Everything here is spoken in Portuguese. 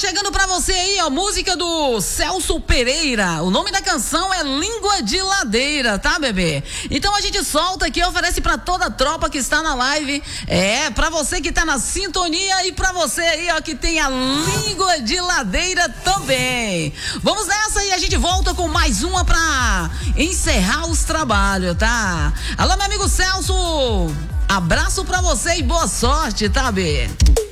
chegando pra você aí, ó, música do Celso Pereira. O nome da canção é Língua de Ladeira, tá, bebê? Então a gente solta aqui, oferece pra toda a tropa que está na live. É, pra você que tá na sintonia e pra você aí, ó, que tem a Língua de Ladeira também. Vamos nessa e a gente volta com mais uma pra encerrar os trabalhos, tá? Alô, meu amigo Celso, abraço pra você e boa sorte, tá, bê?